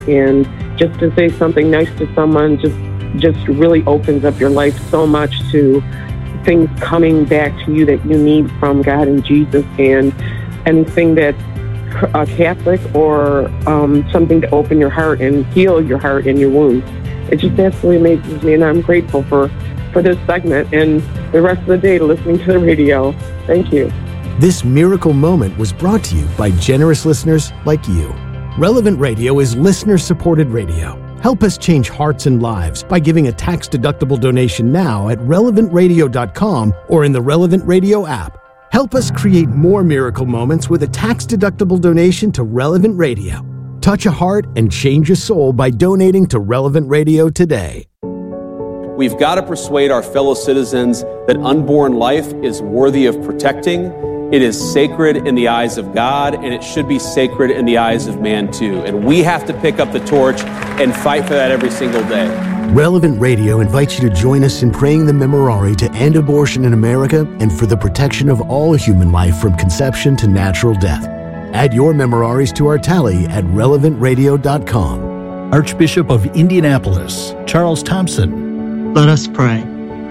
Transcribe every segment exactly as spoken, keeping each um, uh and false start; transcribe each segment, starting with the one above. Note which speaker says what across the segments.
Speaker 1: And just to say something nice to someone just just really opens up your life so much to things coming back to you that you need from God and Jesus, and anything that's a Catholic or um, something to open your heart and heal your heart and your wounds. It just absolutely amazes me, and I'm grateful for, for this segment and the rest of the day listening to the radio. Thank you.
Speaker 2: This miracle moment was brought to you by generous listeners like you. Relevant Radio is listener-supported radio. Help us change hearts and lives by giving a tax-deductible donation now at relevant radio dot com or in the Relevant Radio app. Help us create more miracle moments with a tax-deductible donation to Relevant Radio. Touch a heart and change a soul by donating to Relevant Radio today.
Speaker 3: We've got to persuade our fellow citizens that unborn life is worthy of protecting. It is sacred in the eyes of God, and it should be sacred in the eyes of man too. And we have to pick up the torch and fight for that every single day.
Speaker 2: Relevant Radio invites you to join us in praying the Memorare to end abortion in America and for the protection of all human life from conception to natural death. Add your Memoraries to our tally at relevant radio dot com.
Speaker 4: Archbishop of Indianapolis, Charles Thompson.
Speaker 5: Let us pray.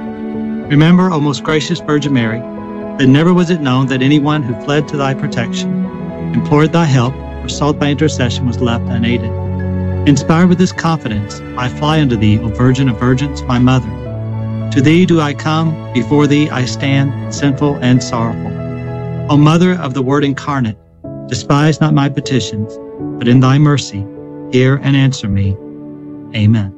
Speaker 5: Remember, O most gracious Virgin Mary, that never was it known that anyone who fled to thy protection, implored thy help, or sought thy intercession was left unaided. Inspired with this confidence, I fly unto thee, O Virgin of Virgins, my Mother. To thee do I come, before thee I stand, sinful and sorrowful. O Mother of the Word incarnate, despise not my petitions, but in thy mercy, hear and answer me. Amen.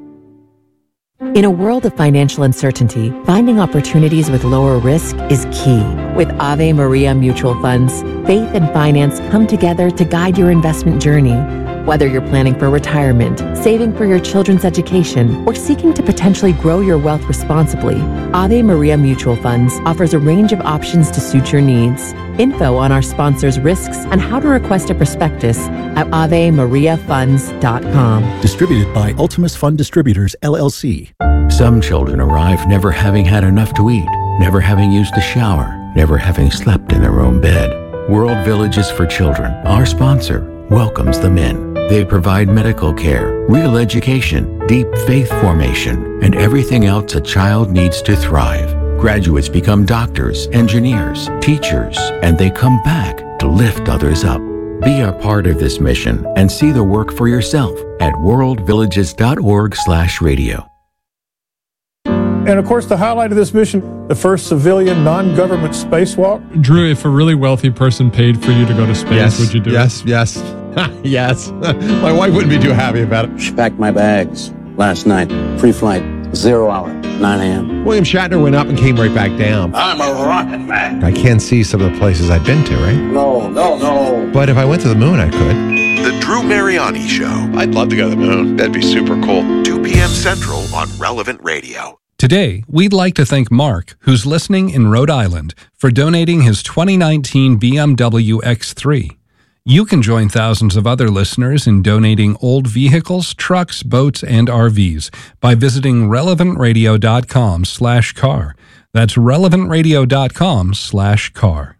Speaker 6: In a world of financial uncertainty, finding opportunities with lower risk is key. With Ave Maria Mutual Funds, faith and finance come together to guide your investment journey. Whether you're planning for retirement, saving for your children's education, or seeking to potentially grow your wealth responsibly, Ave Maria Mutual Funds offers a range of options to suit your needs. Info on our sponsors' risks and how to request a prospectus at ave maria funds dot com.
Speaker 4: Distributed by Ultimus Fund Distributors, L L C.
Speaker 7: Some children arrive never having had enough to eat, never having used a shower, never having slept in their own bed. World Villages for Children, our sponsor, welcomes them in. They provide medical care, real education, deep faith formation, and everything else a child needs to thrive. Graduates become doctors, engineers, teachers, and they come back to lift others up. Be a part of this mission and see the work for yourself at world villages dot org slash radio.
Speaker 8: And of course, the highlight of this mission, the first civilian non-government spacewalk.
Speaker 9: Drew, if a really wealthy person paid for you to go to space,
Speaker 10: yes,
Speaker 9: would you do
Speaker 10: yes,
Speaker 9: it?
Speaker 10: Yes, yes, yes. My wife wouldn't be too happy about it.
Speaker 11: She packed my bags last night. Pre-flight, zero hour, nine a.m.
Speaker 10: William Shatner went up and came right back down.
Speaker 11: I'm a rocket man.
Speaker 10: I can't see some of the places I've been to, right?
Speaker 11: No, no, no.
Speaker 10: But if I went to the moon, I could.
Speaker 12: The Drew Mariani Show.
Speaker 13: I'd love to go to the moon. That'd be super cool.
Speaker 12: two p.m. Central on Relevant Radio.
Speaker 14: Today, we'd like to thank Mark, who's listening in Rhode Island, for donating his twenty nineteen B M W X three. You can join thousands of other listeners in donating old vehicles, trucks, boats, and R Vs by visiting relevant radio dot com slash car. That's relevant radio dot com slash car.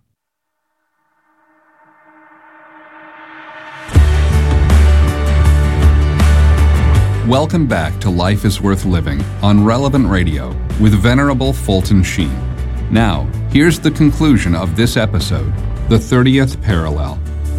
Speaker 14: Welcome back to Life is Worth Living on Relevant Radio with Venerable Fulton Sheen. Now, here's the conclusion of this episode, the thirtieth parallel.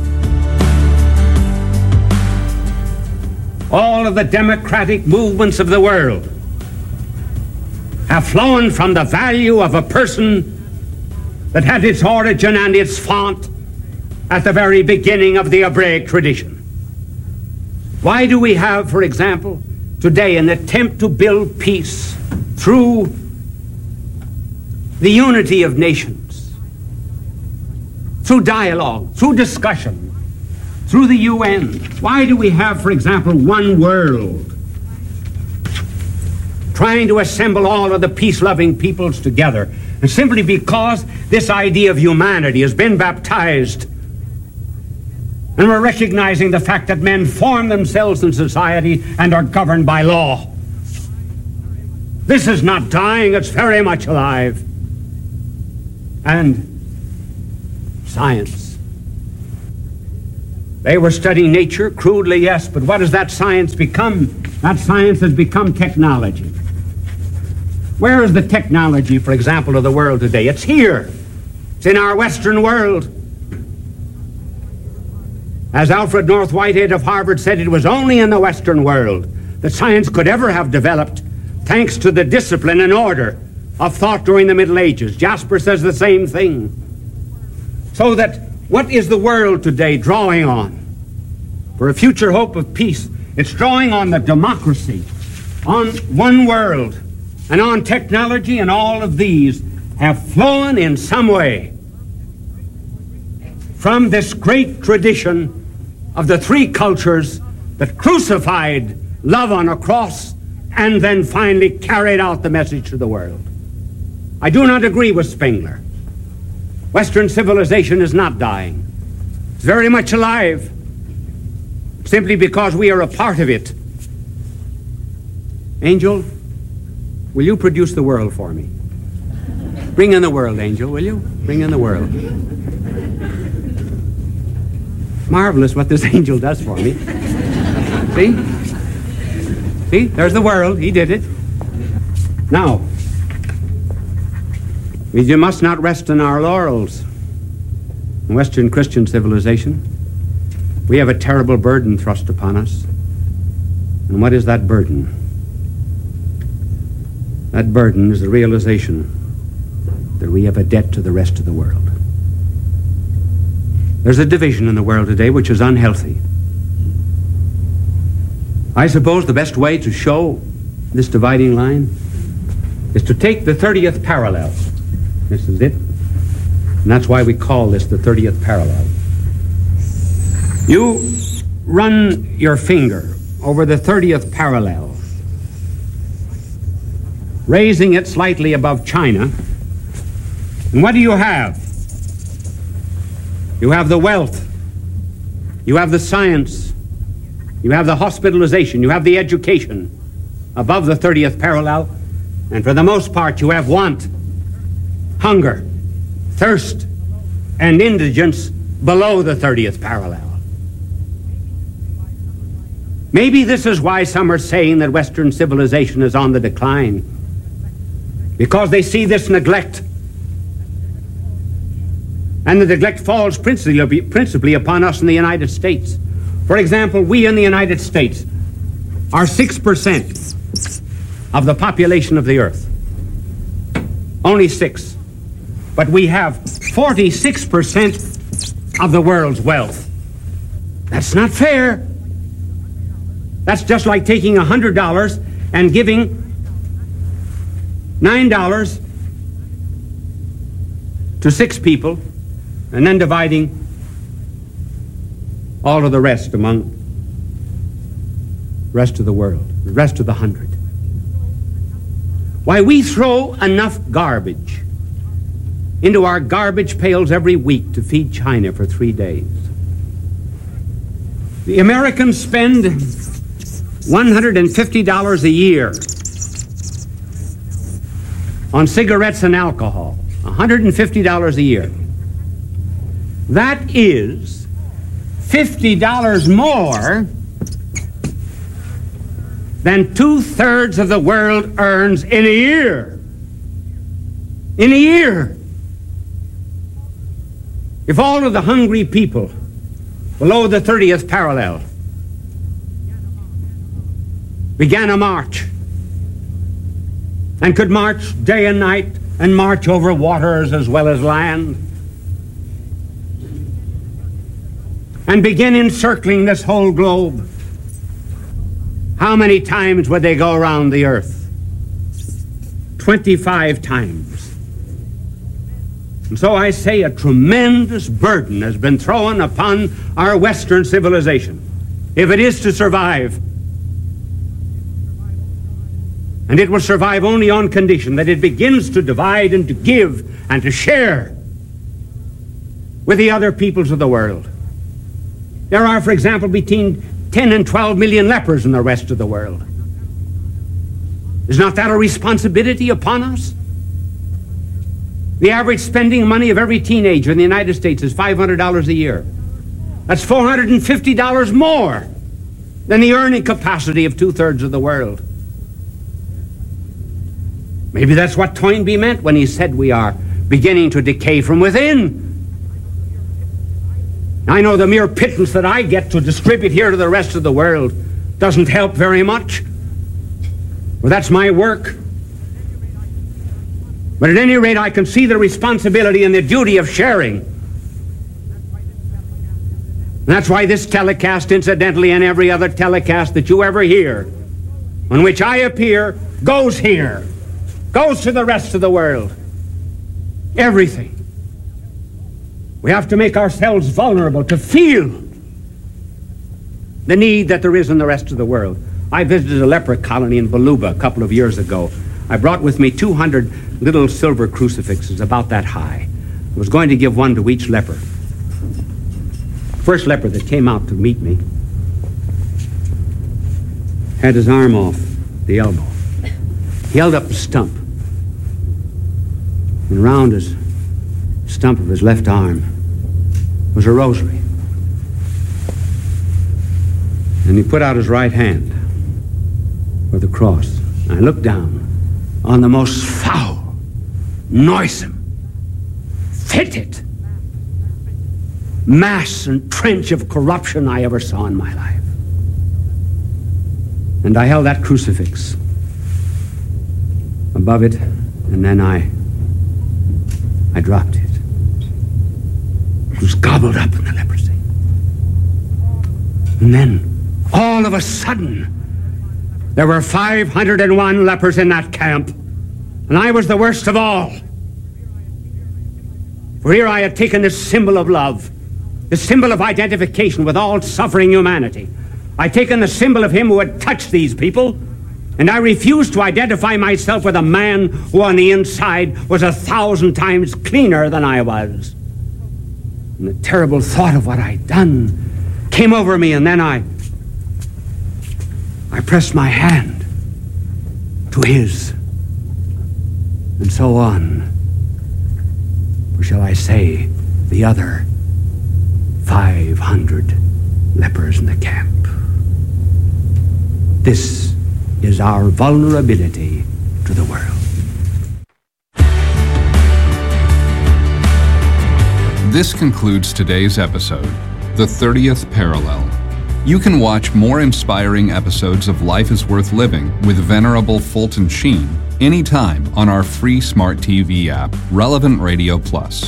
Speaker 15: All of the democratic movements of the world have flown from the value of a person that had its origin and its font at the very beginning of the Hebraic tradition. Why do we have, for example, today an attempt to build peace through the unity of nations, through dialogue, through discussion, through the U N? Why do we have, for example, one world trying to assemble all of the peace-loving peoples together? And simply because this idea of humanity has been baptized, and we're recognizing the fact that men form themselves in society and are governed by law. This is not dying, it's very much alive. And science. They were studying nature, crudely, yes, but what has that science become? That science has become technology. Where is the technology, for example, of the world today? It's here. It's in our Western world. As Alfred North Whitehead of Harvard said, it was only in the Western world that science could ever have developed thanks to the discipline and order of thought during the Middle Ages. Jasper says the same thing. So that what is the world today drawing on? For a future hope of peace, it's drawing on the democracy, on one world, and on technology, and all of these have flown in some way from this great tradition of the three cultures that crucified love on a cross and then finally carried out the message to the world. I do not agree with Spengler. Western civilization is not dying. It's very much alive, simply because we are a part of it. Angel, will you produce the world for me? Bring in the world, Angel, will you? Bring in the world. Marvelous what this angel does for me. See? See? There's the world. He did it. Now, we must not rest on our laurels. In Western Christian civilization, we have a terrible burden thrust upon us. And what is that burden? That burden is the realization that we have a debt to the rest of the world. There's a division in the world today which is unhealthy. I suppose the best way to show this dividing line is to take the thirtieth parallel. This is it. And that's why we call this the thirtieth parallel. You run your finger over the thirtieth parallel, raising it slightly above China. And what do you have? You have the wealth. You have the science. You have the hospitalization. You have the education above the thirtieth parallel. And for the most part, you have want, hunger, thirst, and indigence below the thirtieth parallel. Maybe this is why some are saying that Western civilization is on the decline, because they see this neglect. And the neglect falls principally, principally upon us in the United States. For example, we in the United States are six percent of the population of the earth. Only six. But we have forty-six percent of the world's wealth. That's not fair. That's just like taking one hundred dollars and giving nine dollars to six people and then dividing all of the rest among the rest of the world, the rest of the hundred. Why, we throw enough garbage into our garbage pails every week to feed China for three days. The Americans spend one hundred fifty dollars a year on cigarettes and alcohol. one hundred fifty dollars a year. That is fifty dollars more than two-thirds of the world earns in a year. In a year. If all of the hungry people below the thirtieth parallel began a march and could march day and night and march over waters as well as land and begin encircling this whole globe, how many times would they go around the earth? twenty-five times. And so I say a tremendous burden has been thrown upon our Western civilization, if it is to survive. And it will survive only on condition that it begins to divide and to give and to share with the other peoples of the world. There are, for example, between ten and twelve million lepers in the rest of the world. Is not that a responsibility upon us? The average spending money of every teenager in the United States is five hundred dollars a year. That's four hundred fifty dollars more than the earning capacity of two-thirds of the world. Maybe that's what Toynbee meant when he said we are beginning to decay from within. I know the mere pittance that I get to distribute here to the rest of the world doesn't help very much. Well, that's my work. But at any rate, I can see the responsibility and the duty of sharing. And that's why this telecast, incidentally, and every other telecast that you ever hear, on which I appear, goes here, goes to the rest of the world. Everything. We have to make ourselves vulnerable to feel the need that there is in the rest of the world. I visited a leper colony in Baluba a couple of years ago. I brought with me two hundred little silver crucifixes about that high. I was going to give one to each leper. First leper that came out to meet me had his arm off the elbow. He held up a stump, and around his stump of his left arm was a rosary. And he put out his right hand for the cross. I looked down on the most foul, noisome, fetid mass and trench of corruption I ever saw in my life. And I held that crucifix above it, and then I I dropped it. It was gobbled up in the leprosy. And then, all of a sudden, there were five hundred and one lepers in that camp, and I was the worst of all. For here I had taken this symbol of love, the symbol of identification with all suffering humanity. I'd taken the symbol of him who had touched these people, and I refused to identify myself with a man who on the inside was a thousand times cleaner than I was. And the terrible thought of what I'd done came over me, and then I I pressed my hand to his, and so on. Or shall I say, the other five hundred lepers in the camp. This is our vulnerability to the world.
Speaker 14: This concludes today's episode, The thirtieth Parallel. You can watch more inspiring episodes of Life is Worth Living with Venerable Fulton Sheen anytime on our free smart T V app, Relevant Radio Plus.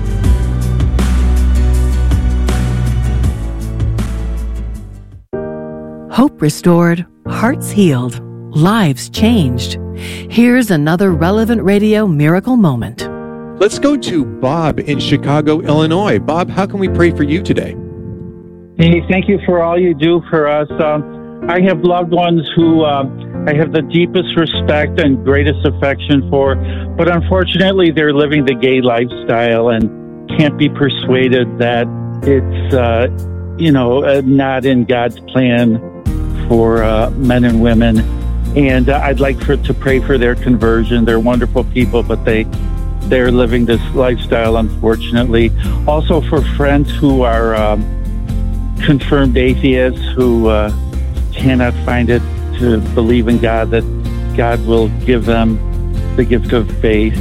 Speaker 16: Hope restored, hearts healed, lives changed. Here's another Relevant Radio miracle moment.
Speaker 10: Let's go to Bob in Chicago, Illinois. Bob, how can we pray for you today?
Speaker 17: Hey, thank you for all you do for us. Um, I have loved ones who uh, I have the deepest respect and greatest affection for, but unfortunately they're living the gay lifestyle and can't be persuaded that it's, uh, you know, uh, not in God's plan for uh, men and women. And uh, I'd like for to pray for their conversion. They're wonderful people, but they, they're living this lifestyle, unfortunately. Also for friends who are um, confirmed atheists who uh, cannot find it to believe in God, that God will give them the gift of faith.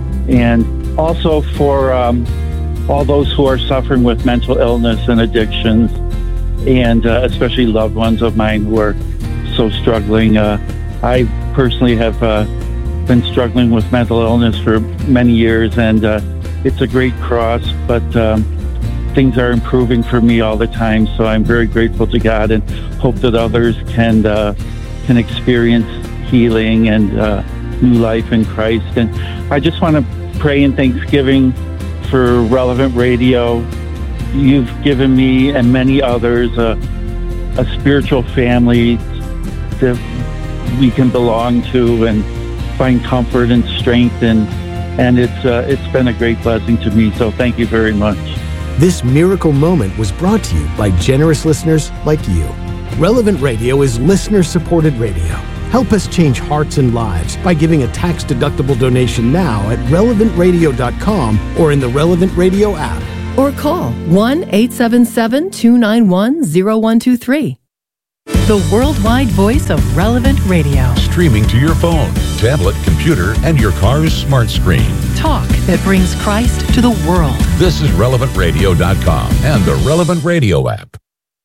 Speaker 17: And also for um, all those who are suffering with mental illness and addictions, and uh, especially loved ones of mine who are so struggling. Uh, I personally have uh, been struggling with mental illness for many years, and uh, it's a great cross, but um, things are improving for me all the time, so I'm very grateful to God and hope that others can uh, can experience healing and uh, new life in Christ. And I just want to pray in thanksgiving for Relevant Radio. You've given me and many others a, a spiritual family that we can belong to and find comfort and strength, and and it's uh, it's been a great blessing to me. So thank you very much.
Speaker 2: This miracle moment was brought to you by generous listeners like you. Relevant Radio is listener-supported radio. Help us change hearts and lives by giving a tax-deductible donation now at relevant radio dot com or in the Relevant Radio app.
Speaker 16: or call one eight seven seven, two nine one, zero one two three. The worldwide voice of Relevant Radio.
Speaker 18: Streaming to your phone, tablet, computer, and your car's smart screen.
Speaker 16: Talk that brings Christ to the world.
Speaker 18: This is relevant radio dot com and the Relevant Radio app.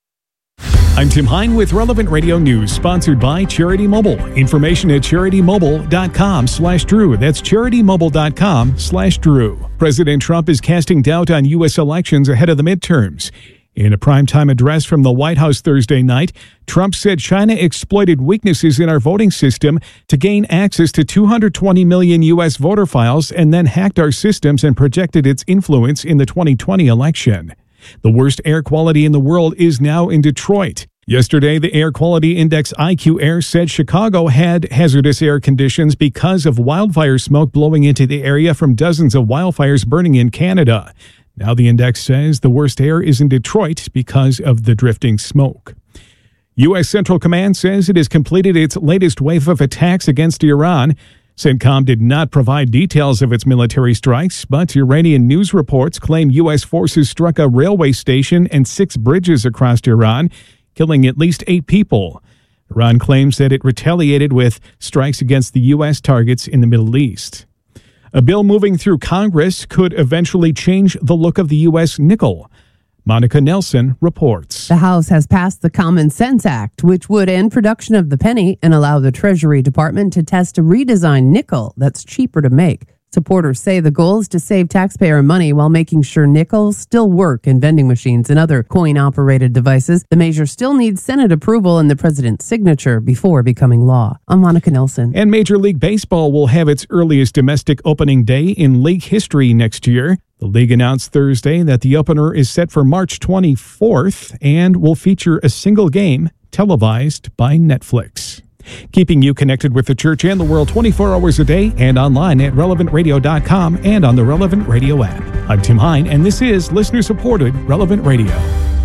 Speaker 19: I'm Tim Hine with Relevant Radio News, sponsored by Charity Mobile. Information at charity mobile dot com slash Drew. That's charity mobile dot com slash Drew. President Trump is casting doubt on U S elections ahead of the midterms. In a primetime address from the White House Thursday night, Trump said China exploited weaknesses in our voting system to gain access to two hundred twenty million U S voter files and then hacked our systems and projected its influence in the twenty twenty election. The worst air quality in the world is now in Detroit. Yesterday, the Air Quality Index I Q Air said Chicago had hazardous air conditions because of wildfire smoke blowing into the area from dozens of wildfires burning in Canada. Now the index says the worst air is in Detroit because of the drifting smoke. U S Central Command says it has completed its latest wave of attacks against Iran. CENTCOM did not provide details of its military strikes, but Iranian news reports claim U S forces struck a railway station and six bridges across Iran, killing at least eight people. Iran claims that it retaliated with strikes against the U S targets in the Middle East. A bill moving through Congress could eventually change the look of the U S nickel. Monica Nelson reports.
Speaker 20: The House has passed the Common Sense Act, which would end production of the penny and allow the Treasury Department to test a redesigned nickel that's cheaper to make. Supporters say the goal is to save taxpayer money while making sure nickels still work in vending machines and other coin-operated devices. The measure still needs Senate approval and the president's signature before becoming law. I'm Monica Nelson.
Speaker 19: And Major League Baseball will have its earliest domestic opening day in league history next year. The league announced Thursday that the opener is set for March twenty-fourth and will feature a single game televised by Netflix. Keeping you connected with the church and the world twenty-four hours a day and online at relevant radio dot com and on the Relevant Radio app. I'm Tim Hine, and this is listener-supported Relevant Radio.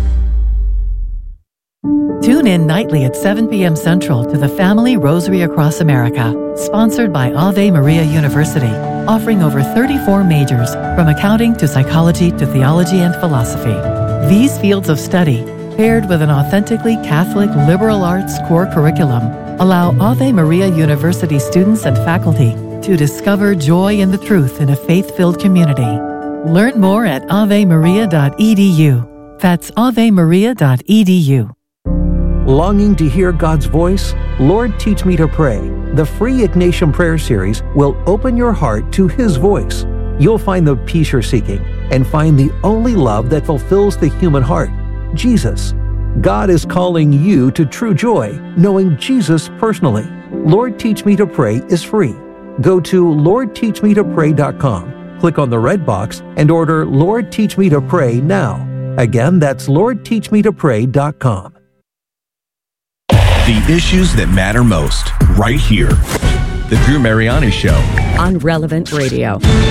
Speaker 16: Tune in nightly at seven p.m. Central to the Family Rosary Across America, sponsored by Ave Maria University, offering over thirty-four majors, from accounting to psychology to theology and philosophy. These fields of study, paired with an authentically Catholic liberal arts core curriculum, allow Ave Maria University students and faculty to discover joy in the truth in a faith-filled community. Learn more at ave maria dot e d u. That's ave maria dot e d u.
Speaker 21: Longing to hear God's voice? Lord, Teach Me to Pray. The free Ignatian Prayer Series will open your heart to His voice. You'll find the peace you're seeking and find the only love that fulfills the human heart, Jesus. God is calling you to true joy, knowing Jesus personally. Lord, Teach Me to Pray is free. Go to lord teach me to pray dot com, click on the red box, and order Lord, Teach Me to Pray now. Again, that's lord teach me to pray dot com.
Speaker 22: The issues that matter most, right here. The Drew Mariani Show.
Speaker 23: On Relevant Radio.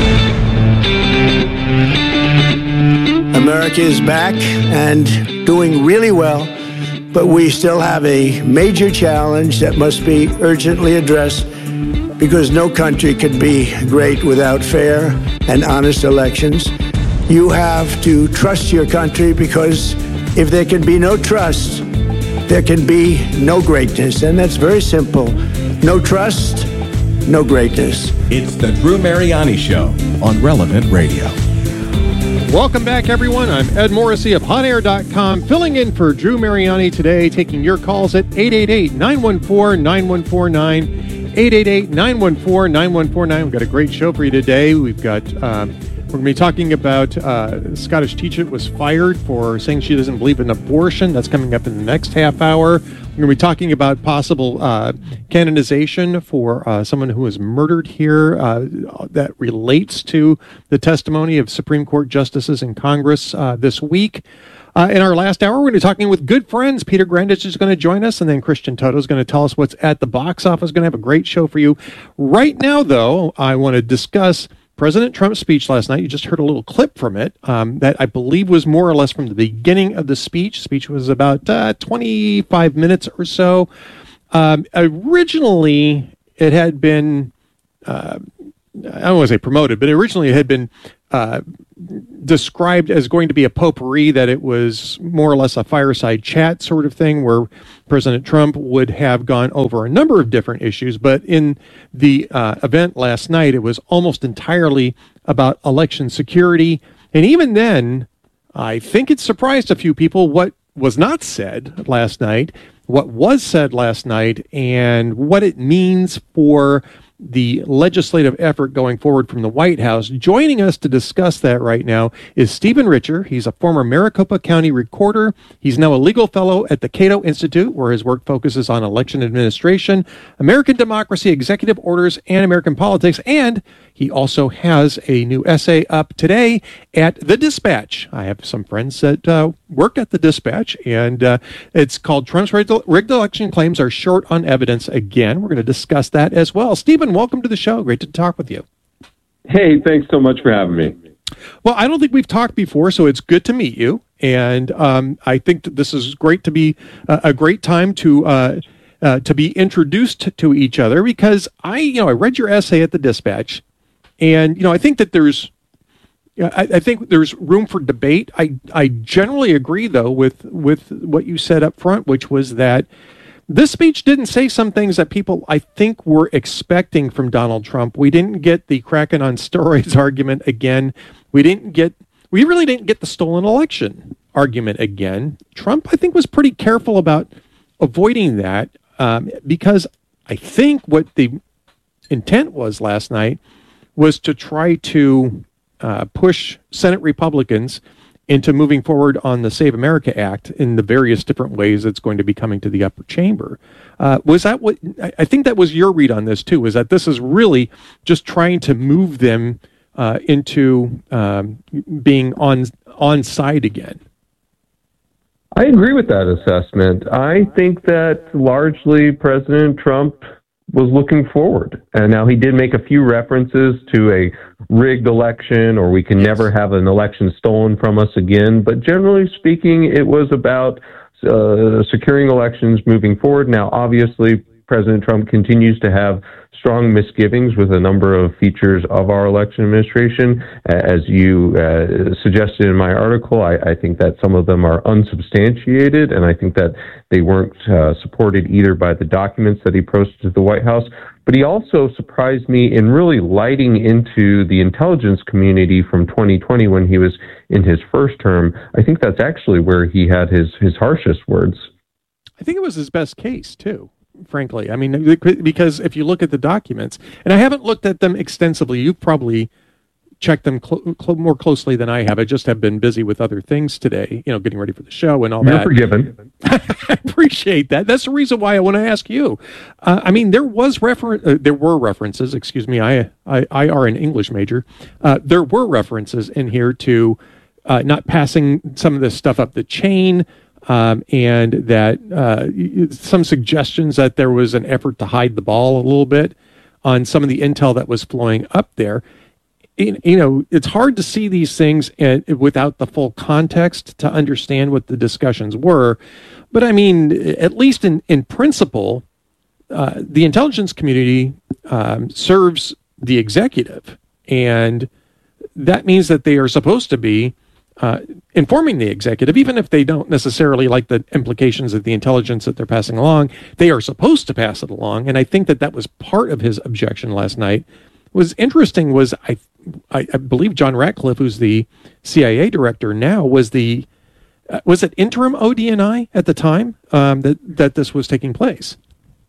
Speaker 24: America is back and doing really well, but we still have a major challenge that must be urgently addressed, because no country can be great without fair and honest elections. You have to trust your country, because if there can be no trust, there can be no greatness. And that's very simple. No trust, no greatness.
Speaker 22: It's the Drew Mariani Show on Relevant Radio.
Speaker 10: Welcome back, everyone. I'm Ed Morrissey of hot air dot com, filling in for Drew Mariani today, taking your calls at eight eight eight, nine one four, nine one four nine, eight eight eight, nine one four, nine one four nine. We've got a great show for you today. We've got, um, we're going to be talking about uh, a Scottish teacher that was fired for saying she doesn't believe in abortion. That's coming up in the next half hour. We're going to be talking about possible uh, canonization for uh, someone who was murdered here uh, that relates to the testimony of Supreme Court justices in Congress uh, this week. Uh, in our last hour, we're going to be talking with good friends. Peter Grandich is going to join us, and then Christian Toto is going to tell us what's at the box office. Going to have a great show for you. Right now, though, I want to discuss President Trump's speech last night. You just heard a little clip from it um, that I believe was more or less from the beginning of the speech. The speech was about uh, twenty-five minutes or so. Um, originally, it had been, uh, I don't want to say promoted, but originally it had been uh, described as going to be a potpourri, that it was more or less a fireside chat sort of thing where President Trump would have gone over a number of different issues. But in the uh, event last night, it was almost entirely about election security. And even then, I think it surprised a few people what was not said last night, what was said last night, and what it means for the legislative effort going forward from the White House. Joining us to discuss that right now is Stephen Richer. He's a former Maricopa County recorder. He's now a legal fellow at the Cato Institute, where his work focuses on election administration, American democracy, executive orders, and American politics. And he also has a new essay up today at The Dispatch. I have some friends that uh, work at The Dispatch, and uh, it's called Trump's Rigged Election Claims Are Short on Evidence Again. We're going to discuss that as well. Stephen, welcome to the show. Great to talk with you.
Speaker 1: Hey, thanks so much for having me.
Speaker 10: Well, I don't think we've talked before, so it's good to meet you. And um, I think that this is great to be uh, a great time to uh, uh, to be introduced to each other, because I, you know, I read your essay at The Dispatch. And, you know, I think that there's, I, I think there's room for debate. I, I generally agree, though, with, with what you said up front, which was that this speech didn't say some things that people, I think, were expecting from Donald Trump. We didn't get the Kraken on steroids argument again. We didn't get, we really didn't get the stolen election argument again. Trump, I think, was pretty careful about avoiding that um, because I think what the intent was last night was to try to uh, push Senate Republicans into moving forward on the Save America Act in the various different ways it's going to be coming to the upper chamber. Uh, was that what, I think that was your read on this too, was that this is really just trying to move them uh, into um, being on, on side again?
Speaker 1: I agree with that assessment. I think that largely President Trump was looking forward. And now he did make a few references to a rigged election, or we can never have an election stolen from us again. But generally speaking, it was about uh, securing elections moving forward. Now, obviously, President Trump continues to have strong misgivings with a number of features of our election administration. As you uh, suggested in my article, I, I think that some of them are unsubstantiated, and I think that they weren't uh, supported either by the documents that he posted to the White House. But he also surprised me in really lighting into the intelligence community from twenty twenty when he was in his first term. I think that's actually where he had his, his harshest words.
Speaker 10: I think it was his best case, too. Frankly, I mean, because if you look at the documents, and I haven't looked at them extensively, you've probably checked them cl- cl- more closely than I have. I just have been busy with other things today, you know, getting ready for the show and all
Speaker 1: You're
Speaker 10: that.
Speaker 1: You're forgiven.
Speaker 10: I appreciate that. That's the reason why I want to ask you. Uh, I mean, there was refer- uh, there were references. Excuse me, I I, I are an English major. Uh, there were references in here to uh, not passing some of this stuff up the chain. Um, and that uh, some suggestions that there was an effort to hide the ball a little bit on some of the intel that was flowing up there. You know, it's hard to see these things without the full context to understand what the discussions were. But I mean, at least in, in principle, uh, the intelligence community um, serves the executive. And that means that they are supposed to be Uh, informing the executive, even if they don't necessarily like the implications of the intelligence that they're passing along, they are supposed to pass it along. And I think that that was part of his objection last night. What was interesting was I, I, I believe John Ratcliffe, who's the C I A director now, was the uh, was it interim O D N I at the time um, that that this was taking place.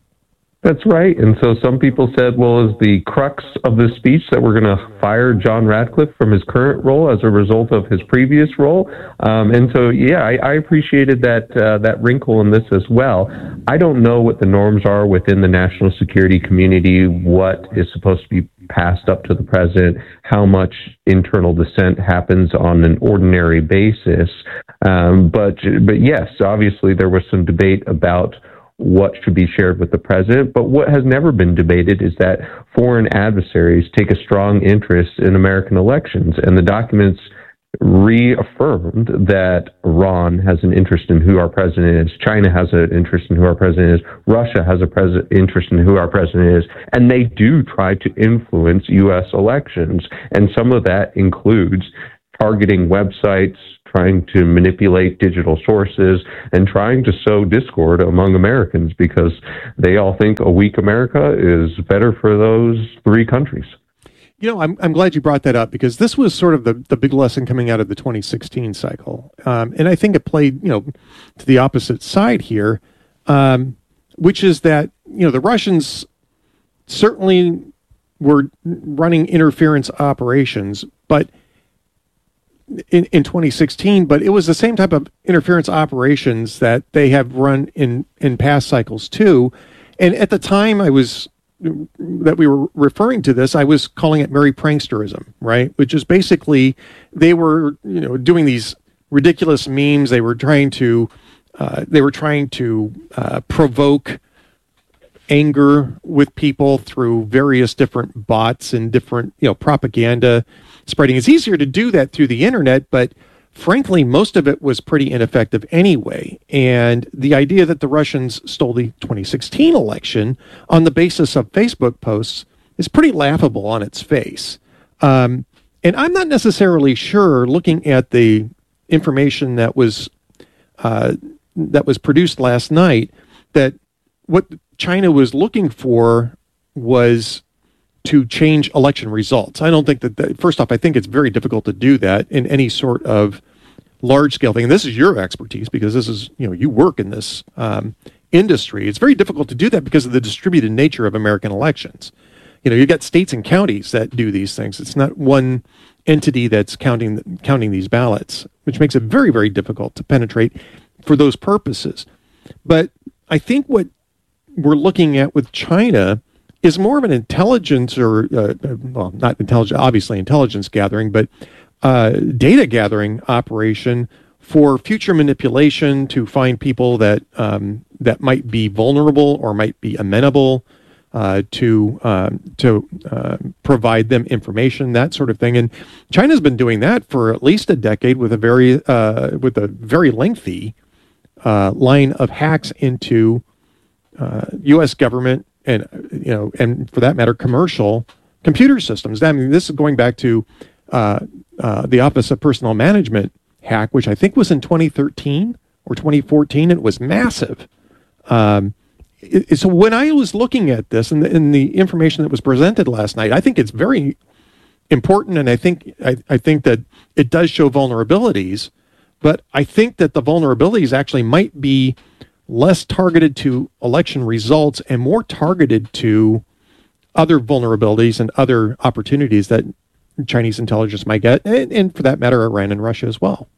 Speaker 1: That's right. And so some people said, well, is the crux of this speech that we're going to fire John Ratcliffe from his current role as a result of his previous role? Um, and so, yeah, I, I appreciated that uh, that wrinkle in this as well. I don't know what the norms are within the national security community, what is supposed to be passed up to the president, how much internal dissent happens on an ordinary basis. Um, but, but yes, obviously there was some debate about what should be shared with the president. But what has never been debated is that foreign adversaries take a strong interest in American elections, and the documents reaffirmed that Iran has an interest in who our president is, China has an interest in who our president is, Russia has a pres- interest in who our president is, and they do try to influence U S elections. And some of that includes targeting websites, trying to manipulate digital sources, and trying to sow discord among Americans because they all think a weak America is better for those three countries.
Speaker 10: You know, I'm I'm glad you brought that up because this was sort of the, the big lesson coming out of the twenty sixteen cycle. Um, and I think it played, you know, to the opposite side here, um, which is that, you know, the Russians certainly were running interference operations, but in, in twenty sixteen, but it was the same type of interference operations that they have run in, in past cycles too. And at the time I was that we were referring to this, I was calling it merry pranksterism, right? Which is basically they were, you know, doing these ridiculous memes. They were trying to, uh, they were trying to uh, provoke anger with people through various different bots and different, you know, propaganda spreading. It's easier to do that through the internet, but frankly, most of it was pretty ineffective anyway. And the idea that the Russians stole the twenty sixteen election on the basis of Facebook posts is pretty laughable on its face. Um, and I'm not necessarily sure, looking at the information that was uh, that was produced last night, that what China was looking for was to change election results. I don't think that, that, first off, I think it's very difficult to do that in any sort of large-scale thing. And this is your expertise because this is, you know, you work in this um, industry. It's very difficult to do that because of the distributed nature of American elections. You know, you've got states and counties that do these things. It's not one entity that's counting counting these ballots, which makes it very, very difficult to penetrate for those purposes. But I think what we're looking at with China is more of an intelligence or, uh, well, not intelligence, obviously intelligence gathering, but uh, data gathering operation for future manipulation to find people that um, that might be vulnerable or might be amenable uh, to um, to uh, provide them information, that sort of thing. And China's been doing that for at least a decade with a very uh, with a very lengthy uh, line of hacks into uh, U S government. And, you know, and for that matter, commercial computer systems. I mean, this is going back to uh, uh, the Office of Personnel Management hack, which I think was in twenty thirteen or twenty fourteen. It was massive. Um, it, so when I was looking at this and the, and the information that was presented last night, I think it's very important, and I think I, I think that it does show vulnerabilities. But I think that the vulnerabilities actually might be less targeted to election results and more targeted to other vulnerabilities and other opportunities that Chinese intelligence might get, and, and for that matter, Iran and Russia as well.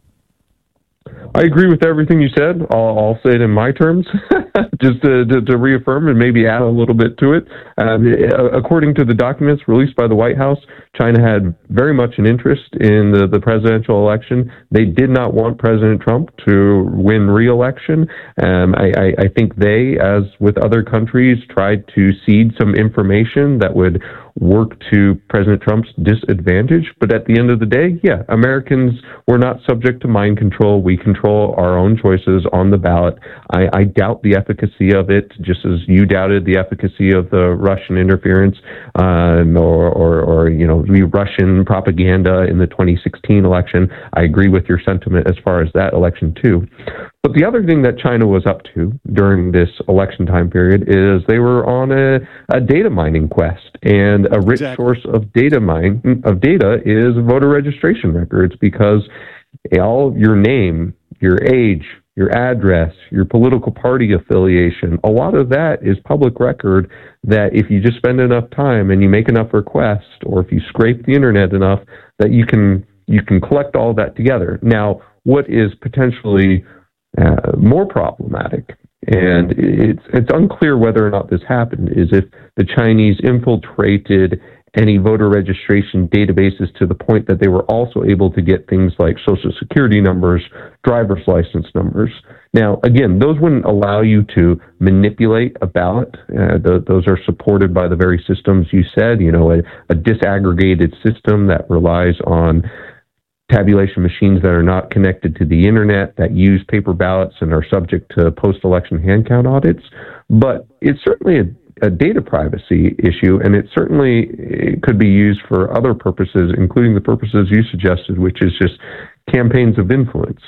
Speaker 1: I agree with everything you said. I'll, I'll say it in my terms, just to, to, to reaffirm and maybe add a little bit to it. Um, according to the documents released by the White House, China had very much an interest in the, the presidential election. They did not want President Trump to win re-election. Um, I, I, I think they, as with other countries, tried to seed some information that would work to President Trump's disadvantage. But at the end of the day, yeah, Americans were not subject to mind control. We control our own choices on the ballot. I, I doubt the efficacy of it, just as you doubted the efficacy of the Russian interference um, or, or, or, you know, Russian propaganda in the twenty sixteen election. I agree with your sentiment as far as that election, too. But the other thing that China was up to during this election time period is they were on a, a data mining quest, and a rich exactly. source of data mine of data is voter registration records, because all your name, your age, your address, your political party affiliation, a lot of that is public record that if you just spend enough time and you make enough requests, or if you scrape the internet enough, that you can you can collect all that together. Now, what is potentially Uh, more problematic, and it's it's unclear whether or not this happened, is if the Chinese infiltrated any voter registration databases to the point that they were also able to get things like social security numbers, driver's license numbers. Now, again, those wouldn't allow you to manipulate a ballot. Uh, the, those are supported by the very systems you said, you know, a, a disaggregated system that relies on tabulation machines that are not connected to the internet, that use paper ballots and are subject to post-election hand count audits. But it's certainly a a data privacy issue, and it certainly it could be used for other purposes, including the purposes you suggested, which is just campaigns of influence.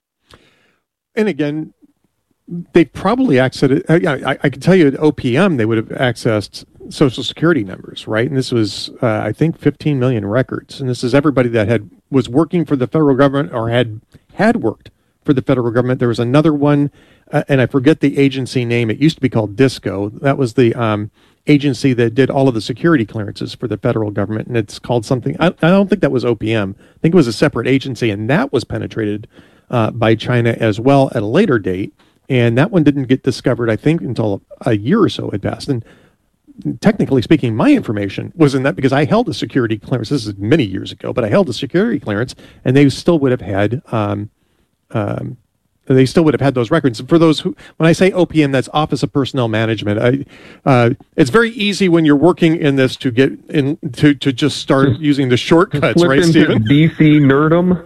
Speaker 10: And again, they probably accessed, I, I can tell you at O P M, they would have accessed Social Security numbers, right? And this was, uh, I think, fifteen million records. And this is everybody that had was working for the federal government or had had worked for the federal government. There was another one, uh, and I forget the agency name. It used to be called DISCO. That was the um, agency that did all of the security clearances for the federal government, and it's called something. I, I don't think that was O P M. I think it was a separate agency, and that was penetrated uh, by China as well at a later date. And that one didn't get discovered, I think, until a year or so had passed. And technically speaking, my information was in that because I held a security clearance. This is many years ago, but I held a security clearance, and they still would have had. Um, Um, they still would have had those records. For those who, when I say O P M, that's Office of Personnel Management. I, uh, it's very easy when you're working in this to get in to, to just start just, using the shortcuts, right, Stephen?
Speaker 1: D C nerdum.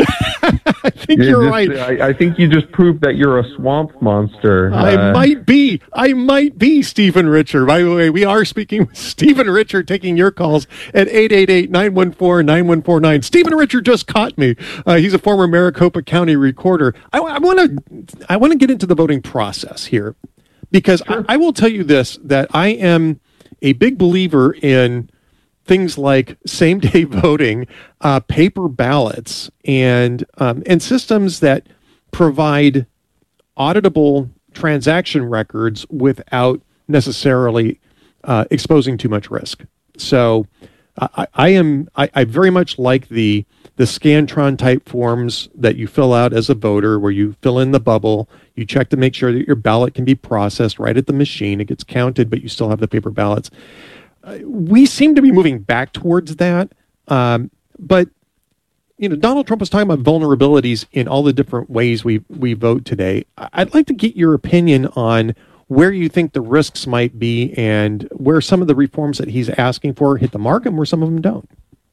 Speaker 10: I think you're, you're just,
Speaker 1: right. I, I think you just proved that you're a swamp monster.
Speaker 10: I uh, might be. I might be Stephen Richer. By the way, we are speaking with Stephen Richer, taking your calls at eight eight eight, nine one four, nine one four nine. Stephen Richer just caught me. Uh, he's a former Maricopa County recorder. I, I want to. I want to get into the voting process here, because sure. I, I will tell you this: that I am a big believer in things like same-day voting, uh, paper ballots, and um, and systems that provide auditable transaction records without necessarily uh, exposing too much risk. So uh, I, I am I, I very much like the the Scantron type forms that you fill out as a voter, where you fill in the bubble, you check to make sure that your ballot can be processed right at the machine. It gets counted, but you still have the paper ballots. Uh, we seem to be moving back towards that. Um, but, you know, Donald Trump was talking about vulnerabilities in all the different ways we, we vote today. I'd like to get your opinion on where you think the risks might be and where some of the reforms that he's asking for hit the mark and where some of them don't.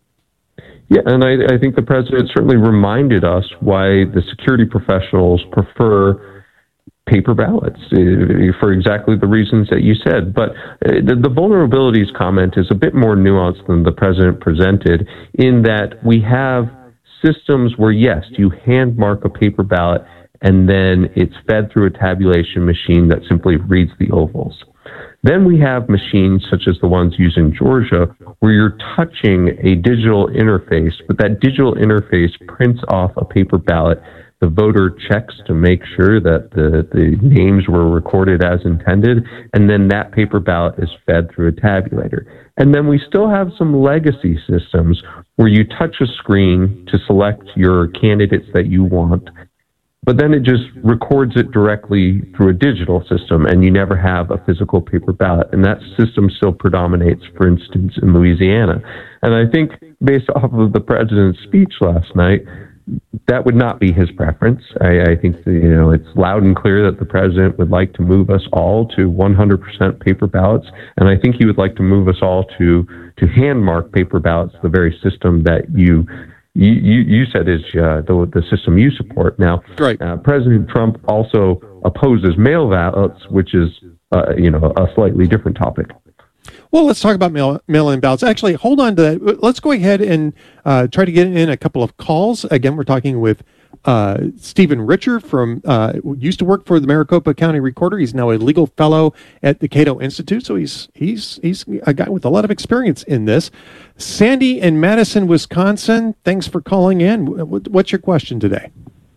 Speaker 1: Yeah, and I, I think the president certainly reminded us why the security professionals prefer paper ballots uh, for exactly the reasons that you said. But uh, the, the vulnerabilities comment is a bit more nuanced than the president presented, in that we have systems where, yes, you hand mark a paper ballot and then it's fed through a tabulation machine that simply reads the ovals. Then we have machines such as the ones used in Georgia, where you're touching a digital interface, but that digital interface prints off a paper ballot. The voter checks to make sure that the, the names were recorded as intended, and then that paper ballot is fed through a tabulator. And then we still have some legacy systems where you touch a screen to select your candidates that you want, but then it just records it directly through a digital system, and you never have a physical paper ballot. And that system still predominates, for instance, in Louisiana. And I think, based off of the president's speech last night, that would not be his preference. I, I think that, you know, it's loud and clear that the president would like to move us all to one hundred percent paper ballots, and I think he would like to move us all to to hand mark paper ballots, the very system that you you you, you said is uh, the the system you support. Now,
Speaker 10: right.
Speaker 1: uh, President Trump also opposes mail ballots, which is uh, you know a slightly different topic.
Speaker 10: Well, let's talk about mail, mail-in ballots. Actually, hold on to that. Let's go ahead and uh, try to get in a couple of calls. Again, we're talking with uh, Stephen Richer from, uh, used to work for the Maricopa County Recorder. He's now a legal fellow at the Cato Institute, so he's he's he's a guy with a lot of experience in this. Sandy in Madison, Wisconsin, thanks for calling in. What's your question today?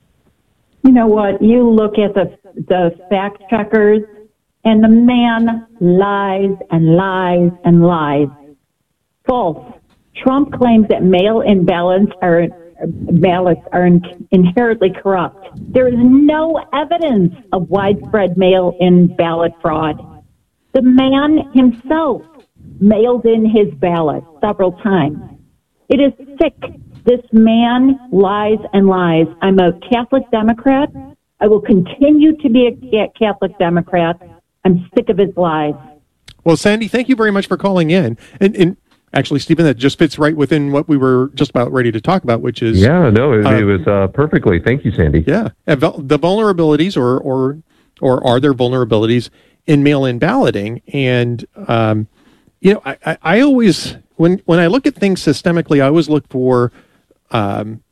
Speaker 3: You know what? You look at the the fact checkers, and the man lies and lies and lies. False. Trump claims that mail-in ballots are ballots are in, inherently corrupt. There is no evidence of widespread mail-in ballot fraud. The man himself mailed in his ballot several times. It is sick. This man lies and lies. I'm a Catholic Democrat. I will continue to be a Catholic Democrat. I'm sick of his lies.
Speaker 10: Well, Sandy, thank you very much for calling in. And, and actually, Stephen, that just fits right within what we were just about ready to talk about, which is
Speaker 1: yeah, no, it,
Speaker 10: uh,
Speaker 1: it was uh, perfectly. Thank you, Sandy.
Speaker 10: Yeah, the vulnerabilities, or or or are there vulnerabilities in mail-in balloting? And um, you know, I, I, I always when when I look at things systemically, I always look for um,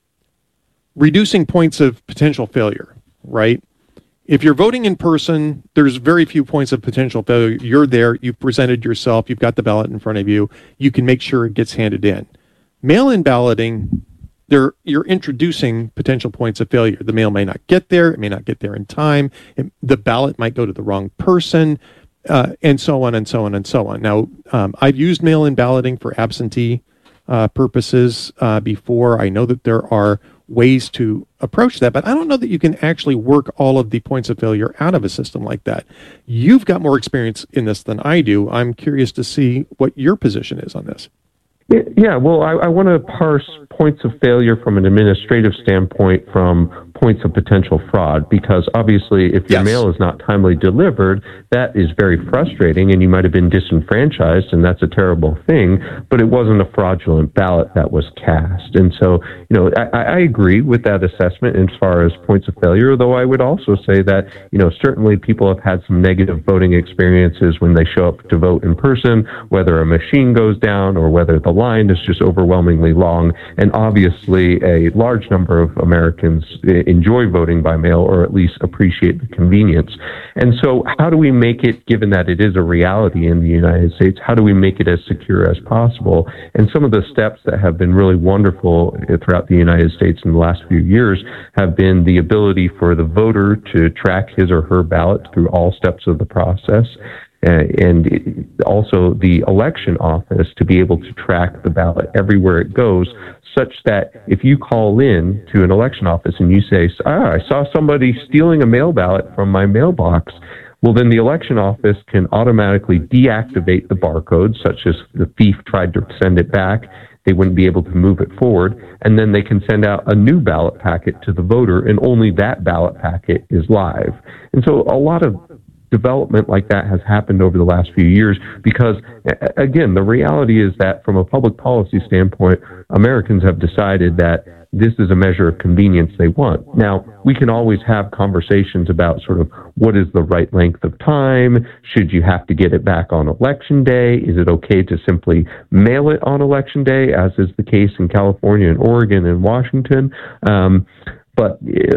Speaker 10: reducing points of potential failure. Right. If you're voting in person, there's very few points of potential failure. You're there, you've presented yourself, you've got the ballot in front of you, you can make sure it gets handed in. Mail-in balloting, there you're introducing potential points of failure. The mail may not get there, it may not get there in time, it, the ballot might go to the wrong person, uh, and so on and so on and so on. Now, um, I've used mail-in balloting for absentee uh, purposes uh, before. I know that there are ways to approach that, but I don't know that you can actually work all of the points of failure out of a system like that. You've got more experience in this than I do. I'm curious to see what your position is on this.
Speaker 1: Yeah, well, I, I want to parse points of failure from an administrative standpoint from points of potential fraud, because obviously if your yes. mail is not timely delivered, that is very frustrating, and you might have been disenfranchised, and that's a terrible thing, but it wasn't a fraudulent ballot that was cast. And so, you know, I, I agree with that assessment as far as points of failure, though I would also say that, you know, certainly people have had some negative voting experiences when they show up to vote in person, whether a machine goes down or whether the line is just overwhelmingly long. And obviously a large number of Americans enjoy voting by mail, or at least appreciate the convenience. And so how do we make it, given that it is a reality in the United States, how do we make it as secure as possible? And some of the steps that have been really wonderful throughout the United States in the last few years have been the ability for the voter to track his or her ballot through all steps of the process. Uh, and also the election office to be able to track the ballot everywhere it goes, such that if you call in to an election office and you say, ah, I saw somebody stealing a mail ballot from my mailbox, well, then the election office can automatically deactivate the barcode, such as the thief tried to send it back. They wouldn't be able to move it forward, and then they can send out a new ballot packet to the voter, and only that ballot packet is live. And so a lot of development like that has happened over the last few years because, again, the reality is that from a public policy standpoint, Americans have decided that this is a measure of convenience they want. Now, we can always have conversations about sort of what is the right length of time? Should you have to get it back on election day? Is it okay to simply mail it on election day, as is the case in California and Oregon and Washington? Um, but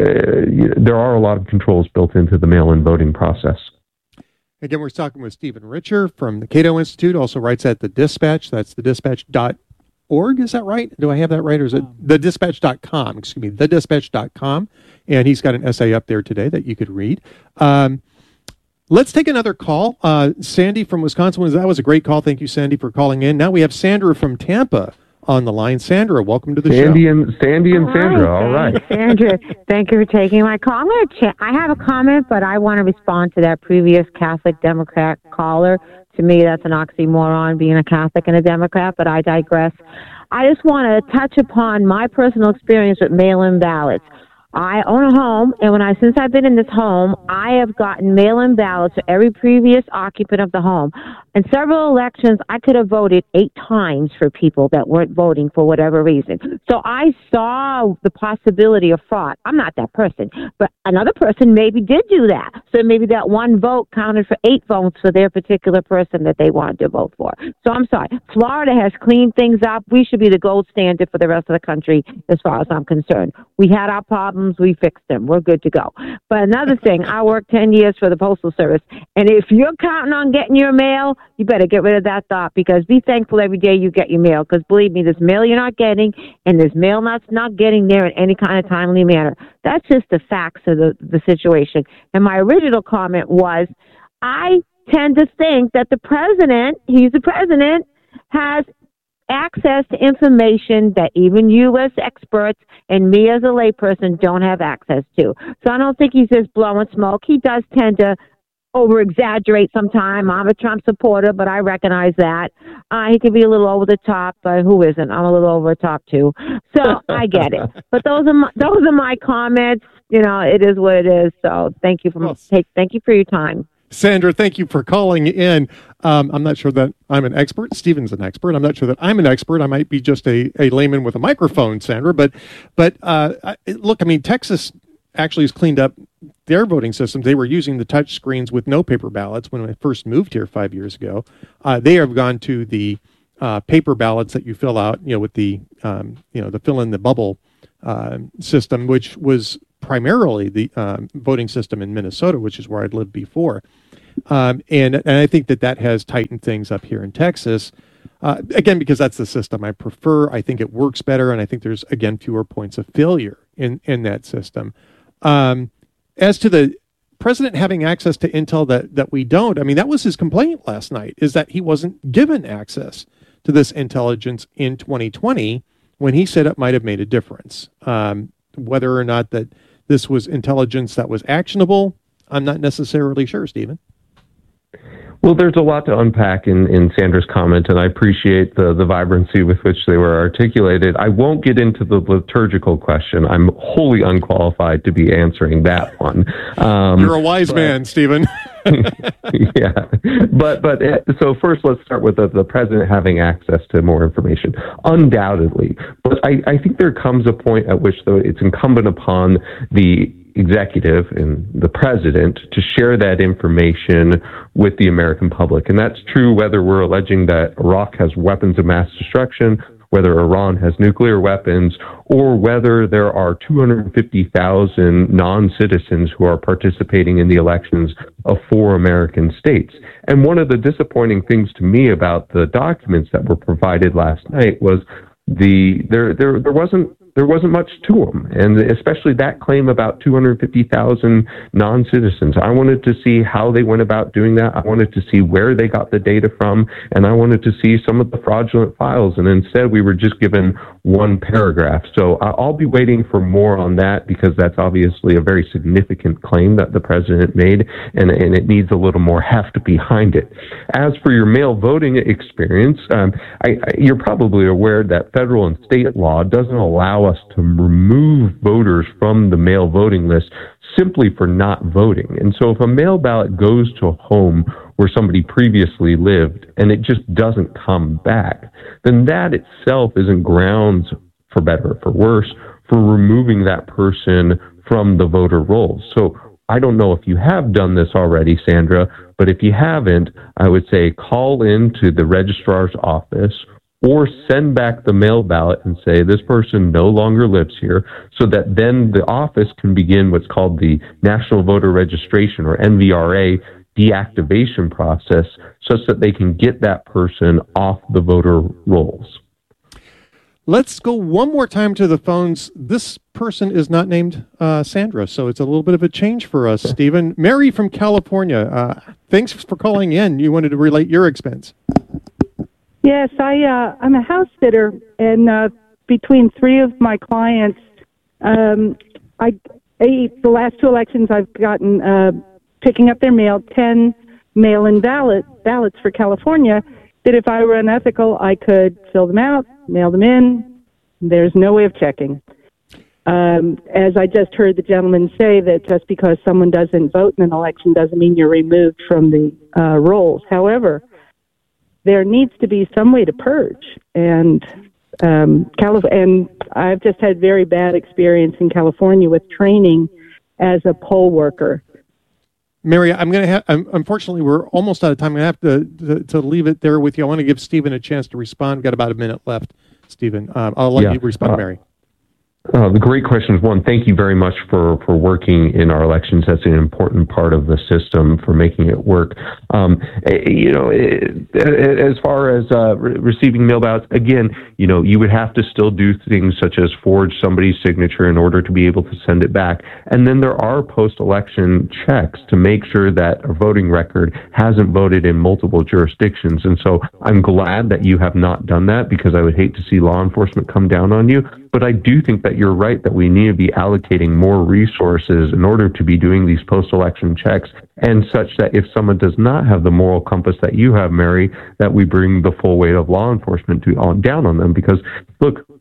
Speaker 1: uh, there are a lot of controls built into the mail-in voting process.
Speaker 10: Again, we're talking with Stephen Richer from the Cato Institute, also writes at The Dispatch. That's the dispatch dot org, is that right? Do I have that right? Or is it the dispatch dot com? Excuse me, the dispatch dot com. And he's got an essay up there today that you could read. Um, let's take another call. Uh, Sandy from Wisconsin, that was a great call. Thank you, Sandy, for calling in. Now we have Sandra from Tampa on the line. Sandra, welcome to the
Speaker 1: Sandy
Speaker 10: show.
Speaker 1: And, Sandy and Sandra,
Speaker 4: Hi,
Speaker 1: all right.
Speaker 4: Sandra, thank you for taking my call. I'm gonna ch- I have a comment, but I want to respond to that previous Catholic Democrat caller. To me, that's an oxymoron, being a Catholic and a Democrat, but I digress. I just want to touch upon my personal experience with mail-in ballots. I own a home, and when I since I've been in this home, I have gotten mail-in ballots for every previous occupant of the home. In several elections, I could have voted eight times for people that weren't voting for whatever reason. So I saw the possibility of fraud. I'm not that person, but another person maybe did do that. So maybe that one vote counted for eight votes for their particular person that they wanted to vote for. So I'm sorry. Florida has cleaned things up. We should be the gold standard for the rest of the country as far as I'm concerned. We had our problems. We fixed them. We're good to go. But another thing, I worked ten years for the Postal Service, and if you're counting on getting your mail, you better get rid of that thought, because be thankful every day you get your mail, because believe me, there's mail you're not getting, and there's mail not, not getting there in any kind of timely manner. That's just the facts of the, the situation. And my original comment was, I tend to think that the president, he's the president, has access to information that even you as experts and me as a layperson don't have access to. So I don't think he's just blowing smoke. He does tend to over-exaggerate sometime. I'm a Trump supporter, but I recognize that. Uh, he can be a little over the top, but who isn't? I'm a little over the top, too. So I get it. But those are my, those are my comments. You know, it is what it is. So thank you for well, take, thank you for your time.
Speaker 10: Sandra, thank you for calling in. Um, I'm not sure that I'm an expert. Stephen's an expert. I'm not sure that I'm an expert. I might be just a, a layman with a microphone, Sandra. But, but uh, I, look, I mean, Texas actually has cleaned up their voting systems. They were using the touch screens with no paper ballots when I first moved here five years ago. Uh, they have gone to the uh, paper ballots that you fill out, you know, with the, um, you know, the fill in the bubble uh, system, which was primarily the um, voting system in Minnesota, which is where I'd lived before. Um, and, and I think that that has tightened things up here in Texas, uh, again, because that's the system I prefer. I think it works better, and I think there's, again, fewer points of failure in, in that system. Um, as to the president having access to intel that, that we don't, I mean, that was his complaint last night, is that he wasn't given access to this intelligence in twenty twenty when he said it might have made a difference. Um, whether or not that this was intelligence that was actionable, I'm not necessarily sure, Stephen.
Speaker 1: Well, there's a lot to unpack in, in Sandra's comment, and I appreciate the, the vibrancy with which they were articulated. I won't get into the liturgical question. I'm wholly unqualified to be answering that one. Um,
Speaker 10: You're a wise but, man, Stephen.
Speaker 1: yeah. But, but it, so first, let's start with the, the president having access to more information. Undoubtedly. But I, I think there comes a point at which, though, it's incumbent upon the executive and the president to share that information with the American public. And that's true whether we're alleging that Iraq has weapons of mass destruction, whether Iran has nuclear weapons, or whether there are two hundred fifty thousand non-citizens who are participating in the elections of four American states. And one of the disappointing things to me about the documents that were provided last night was the there there there wasn't there wasn't much to them, and especially that claim about two hundred fifty thousand non-citizens. I wanted to see how they went about doing that. I wanted to see where they got the data from, and I wanted to see some of the fraudulent files, and instead we were just given one paragraph. So I'll be waiting for more on that, because that's obviously a very significant claim that the president made, and, and it needs a little more heft behind it. As for your mail voting experience, um, I, I, you're probably aware that federal and state law doesn't allow us to remove voters from the mail voting list simply for not voting. And so if a mail ballot goes to a home where somebody previously lived and it just doesn't come back, then that itself isn't grounds, for better or for worse, for removing that person from the voter rolls. So I don't know if you have done this already, Sandra, but if you haven't, I would say call into the registrar's office or send back the mail ballot and say this person no longer lives here, so that then the office can begin what's called the National Voter Registration, or N V R A, deactivation process, such that they can get that person off the voter rolls.
Speaker 10: Let's go one more time to the phones. This person is not named uh, Sandra, so it's a little bit of a change for us, Stephen. Mary from California, uh, thanks for calling in. You wanted to relate your expense.
Speaker 5: Yes, I, uh, I'm a house sitter, and uh, between three of my clients, um, I, I, the last two elections I've gotten, uh, picking up their mail, ten mail-in ballot, ballots for California, that if I were unethical, I could fill them out, mail them in. There's no way of checking. Um, as I just heard the gentleman say, that just because someone doesn't vote in an election doesn't mean you're removed from the uh, rolls. However, there needs to be some way to purge, and um, Calif- and I've just had very bad experience in California with training as a poll worker.
Speaker 10: Mary, I'm going to have, unfortunately, we're almost out of time. I'm going to have to, to leave it there with you. I want to give Stephen a chance to respond. We've got about a minute left, Stephen. Um, I'll let
Speaker 1: yeah.
Speaker 10: you respond,
Speaker 1: uh,
Speaker 10: Mary.
Speaker 1: Uh, the great question is, one, thank you very much for, for working in our elections. That's an important part of the system for making it work. Um, you know, it, as far as uh, re- receiving mail ballots, again, you know, you would have to still do things such as forge somebody's signature in order to be able to send it back. And then there are post-election checks to make sure that a voting record hasn't voted in multiple jurisdictions. And so I'm glad that you have not done that, because I would hate to see law enforcement come down on you. But I do think that you're right that we need to be allocating more resources in order to be doing these post-election checks, and such that if someone does not have the moral compass that you have, Mary, that we bring the full weight of law enforcement to on down on them. Because, look,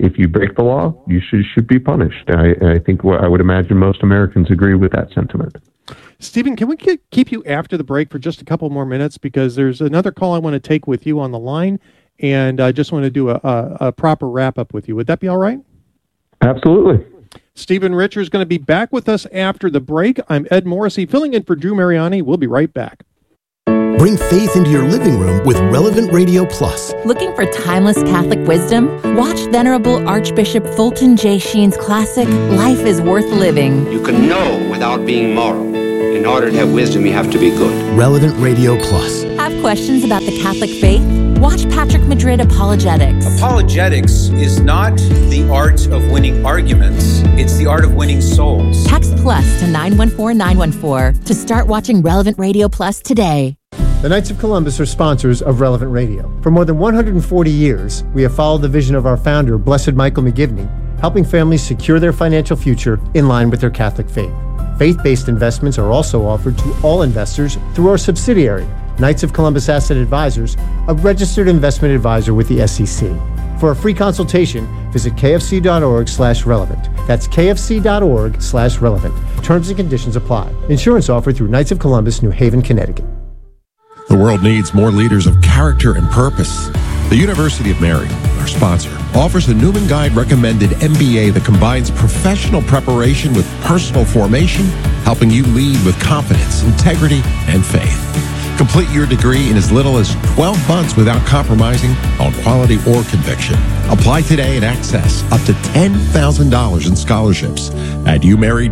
Speaker 1: if you break the law, you should should be punished. I, I think I would imagine most Americans agree with that sentiment.
Speaker 10: Stephen, can we get, keep you after the break for just a couple more minutes? Because there's another call I want to take with you on the line, and I just want to do a, a, a proper wrap-up with you. Would that be all right?
Speaker 1: Absolutely.
Speaker 10: Stephen Richer is going to be back with us after the break. I'm Ed Morrissey, filling in for Drew Mariani. We'll be right back.
Speaker 2: Bring faith into your living room with Relevant Radio Plus.
Speaker 6: Looking for timeless Catholic wisdom? Watch Venerable Archbishop Fulton J. Sheen's classic, Life is Worth Living.
Speaker 7: You can know without being moral. In order to have wisdom, you have to be good.
Speaker 2: Relevant Radio Plus.
Speaker 6: Have questions about the Catholic faith? Watch Patrick Madrid Apologetics.
Speaker 8: Apologetics is not the art of winning arguments. It's the art of winning souls.
Speaker 6: Text plus to nine one four nine one four to start watching Relevant Radio Plus today.
Speaker 9: The Knights of Columbus are sponsors of Relevant Radio. For more than one hundred forty years, we have followed the vision of our founder, Blessed Michael McGivney, helping families secure their financial future in line with their Catholic faith. Faith-based investments are also offered to all investors through our subsidiary, Knights of Columbus Asset Advisors, a registered investment advisor with the S E C. For a free consultation, visit kfc.org slash relevant. That's kfc.org slash relevant. Terms and conditions apply. Insurance offered through Knights of Columbus, New Haven, Connecticut.
Speaker 18: The world needs more leaders of character and purpose. The University of Mary, our sponsor, offers a Newman Guide recommended M B A that combines professional preparation with personal formation, helping you lead with confidence, integrity, and faith. Complete your degree in as little as twelve months without compromising on quality or conviction. Apply today and access up to ten thousand dollars in scholarships at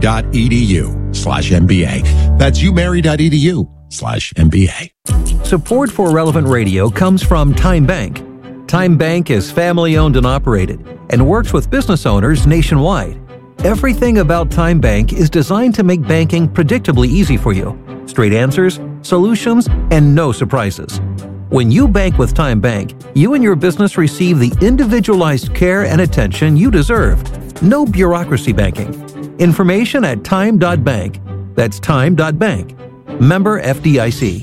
Speaker 18: umary.edu slash MBA. That's umary.edu slash MBA.
Speaker 21: Support for Relevant Radio comes from Time Bank. Time Bank is family-owned and operated and works with business owners nationwide. Everything about Time Bank is designed to make banking predictably easy for you. Straight answers, solutions, and no surprises. When you bank with Time Bank, you and your business receive the individualized care and attention you deserve. No bureaucracy banking. Information at time dot bank. That's time dot bank. Member F D I C.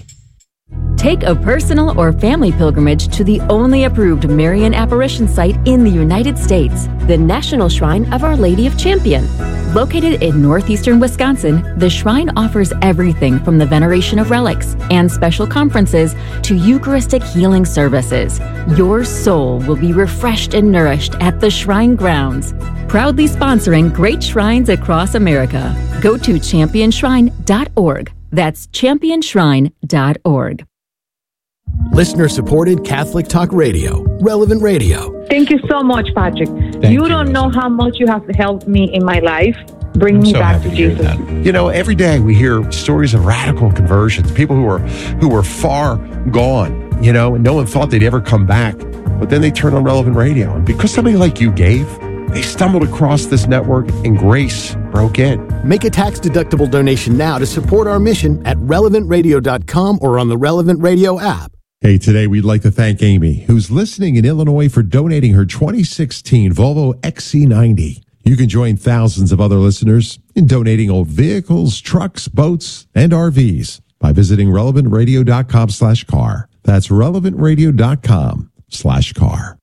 Speaker 23: Take a personal or family pilgrimage to the only approved Marian apparition site in the United States, the National Shrine of Our Lady of Champion. Located in northeastern Wisconsin, the shrine offers everything from the veneration of relics and special conferences to Eucharistic healing services. Your soul will be refreshed and nourished at the shrine grounds. Proudly sponsoring great shrines across America. Go to champion shrine dot org. That's champion shrine dot org.
Speaker 2: Listener-supported Catholic Talk Radio, Relevant Radio.
Speaker 4: Thank you so much, Patrick.
Speaker 18: Thank
Speaker 4: you don't know how much you have helped me in my life. Bring
Speaker 18: I'm
Speaker 4: me
Speaker 18: so
Speaker 4: back
Speaker 18: happy
Speaker 4: to
Speaker 18: hear
Speaker 4: Jesus.
Speaker 18: that. You know, every day we hear stories of radical conversions, people who are who were far gone, you know, and no one thought they'd ever come back. But then they turned on Relevant Radio. And because somebody like you gave, they stumbled across this network and grace broke in.
Speaker 2: Make a tax-deductible donation now to support our mission at relevant radio dot com or on the Relevant Radio app.
Speaker 18: Hey, today we'd like to thank Amy, who's listening in Illinois, for donating her twenty sixteen Volvo X C ninety. You can join thousands of other listeners in donating old vehicles, trucks, boats, and R Vs by visiting relevant radio dot com slash car. That's relevant radio dot com slash car.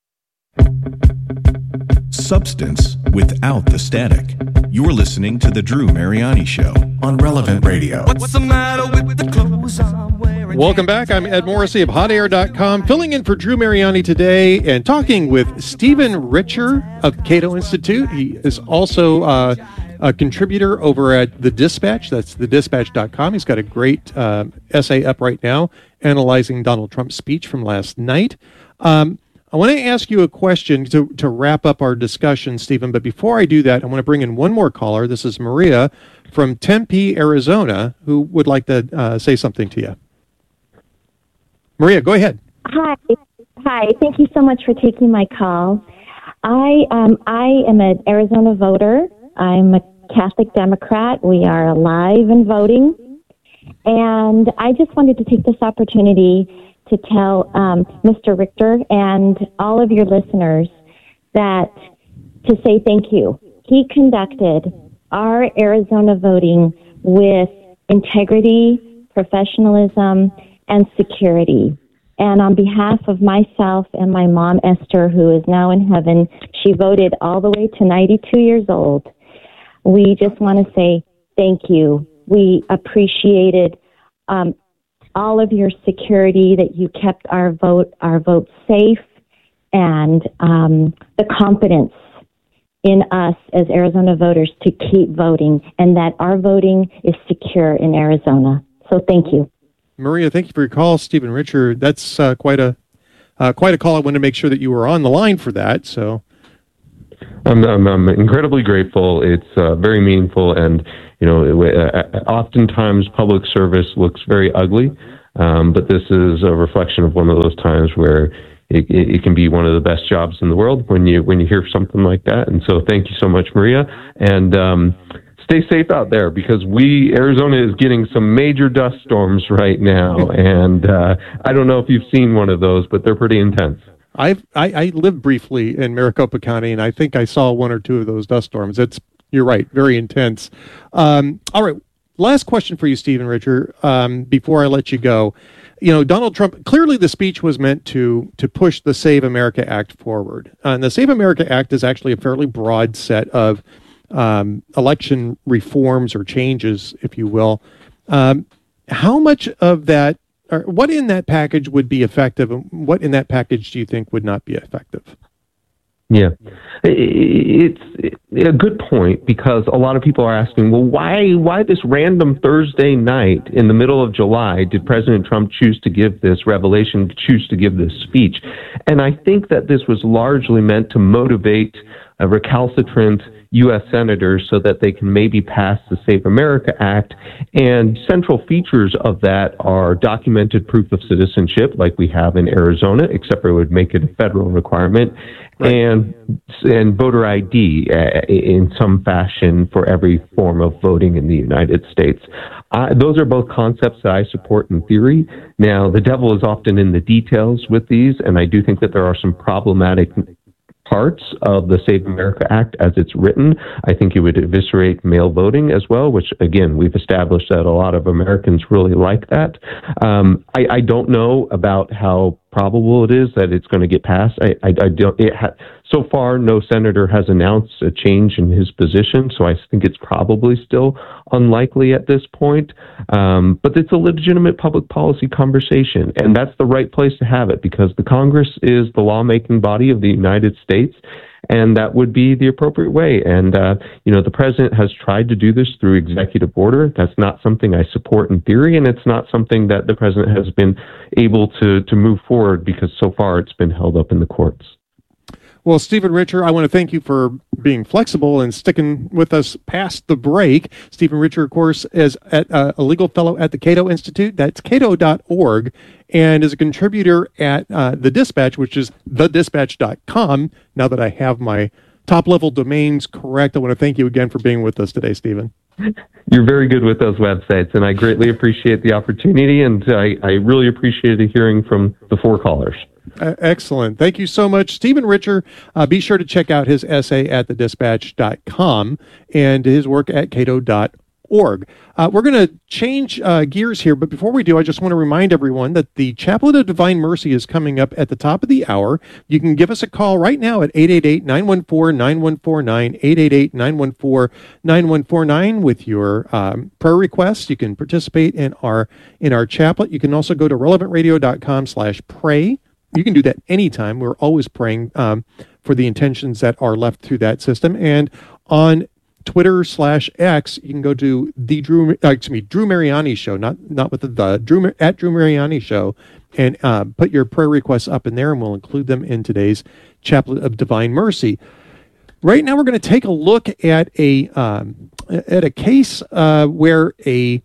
Speaker 22: Substance without the static. You're listening to The Drew Mariani Show on Relevant Radio.
Speaker 25: What's the matter with the clothes I'm wearing?
Speaker 10: Welcome back. I'm Ed Morrissey of hot air dot com, filling in for Drew Mariani today and talking with Stephen Richer of Cato Institute. He is also uh, a contributor over at The Dispatch. That's the dispatch dot com. He's got a great uh, essay up right now analyzing Donald Trump's speech from last night. Um, I want to ask you a question to, to wrap up our discussion, Stephen. But before I do that, I want to bring in one more caller. This is Maria from Tempe, Arizona, who would like to uh, say something to you. Maria, go ahead.
Speaker 26: Hi. Hi. Thank you so much for taking my call. I um, I am an Arizona voter. I'm a Catholic Democrat. We are alive and voting. And I just wanted to take this opportunity to tell um, Mister Richter and all of your listeners that to say thank you. He conducted our Arizona voting with integrity, professionalism, and security. And on behalf of myself and my mom, Esther, who is now in heaven, she voted all the way to ninety-two years old. We just want to say thank you. We appreciated um, all of your security, that you kept our vote, our vote safe, and um, the confidence in us as Arizona voters to keep voting, and that our voting is secure in Arizona. So thank you.
Speaker 10: Maria, thank you for your call. Stephen Richer, that's uh, quite a uh, quite a call. I wanted to make sure that you were on the line for that. So,
Speaker 1: I'm I'm, I'm incredibly grateful. It's uh, very meaningful, and you know, uh, oftentimes public service looks very ugly, um, but this is a reflection of one of those times where it, it, it can be one of the best jobs in the world when you when you hear something like that. And so, thank you so much, Maria, and. Um, Stay safe out there, because we, Arizona is getting some major dust storms right now, and uh, I don't know if you've seen one of those, but they're pretty intense.
Speaker 10: I've, I I lived briefly in Maricopa County, and I think I saw one or two of those dust storms. It's You're right, very intense. Um, all right, last question for you, Stephen Richer, um, before I let you go. You know, Donald Trump, clearly the speech was meant to to push the Save America Act forward. Uh, and the Save America Act is actually a fairly broad set of Um, election reforms or changes, if you will. Um, how much of that, or what in that package would be effective, and what in that package do you think would not be effective?
Speaker 1: Yeah, it's a good point, because a lot of people are asking, well, why why this random Thursday night in the middle of July did President Trump choose to give this revelation, choose to give this speech? And I think that this was largely meant to motivate a recalcitrant U S senators so that they can maybe pass the Save America Act. And central features of that are documented proof of citizenship, like we have in Arizona, except for it would make it a federal requirement, right. and and voter I D uh, in some fashion for every form of voting in the United States. Uh, those are both concepts that I support in theory. Now, the devil is often in the details with these, and I do think that there are some problematic parts of the Save America Act as it's written. I think it would eviscerate mail voting as well, which, again, we've established that a lot of Americans really like that. Um, I, I don't know about how probable it is that it's going to get passed. I, I, I don't. It ha- so far, no senator has announced a change in his position, so I think it's probably still unlikely at this point. Um, but it's a legitimate public policy conversation, and that's the right place to have it, because the Congress is the lawmaking body of the United States, and that would be the appropriate way. And, uh, you know, the president has tried to do this through executive order. That's not something I support in theory, and it's not something that the president has been able to, to move forward, because so far it's been held up in the courts.
Speaker 10: Well, Stephen Richer, I want to thank you for being flexible and sticking with us past the break. Stephen Richer, of course, is at, uh, a legal fellow at the Cato Institute. That's cato dot org, and is a contributor at uh, The Dispatch, which is the dispatch dot com. Now that I have my top-level domains correct, I want to thank you again for being with us today, Stephen.
Speaker 1: You're very good with those websites, and I greatly appreciate the opportunity, and I, I really appreciated hearing from the four callers.
Speaker 10: Uh, excellent. Thank you so much, Stephen Richer. Uh, be sure to check out his essay at the dispatch dot com and his work at cato dot org. Uh, we're going to change uh, gears here, but before we do, I just want to remind everyone that the Chaplet of Divine Mercy is coming up at the top of the hour. You can give us a call right now at eight eight eight, nine one four, nine one four nine, eight eight eight, nine one four, nine one four nine with your um, prayer requests. You can participate in our in our chaplet. You can also go to relevant radio dot com slash pray. You can do that anytime. We're always praying um, for the intentions that are left through that system. And on Twitter slash X, you can go to the Drew, uh, excuse me, Drew Mariani Show, not not with the the Drew at Drew Mariani Show, and uh, put your prayer requests up in there, and we'll include them in today's Chaplet of Divine Mercy. Right now, we're going to take a look at a um, at a case uh, where a